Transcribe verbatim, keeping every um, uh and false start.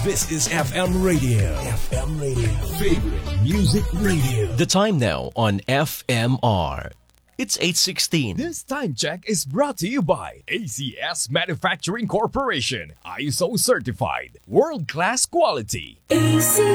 This is F M Radio. F M Radio. Favorite Music Radio. The time now on F M R. It's eight sixteen. This time check is brought to you by A C S Manufacturing Corporation. I S O certified. World-class quality. A C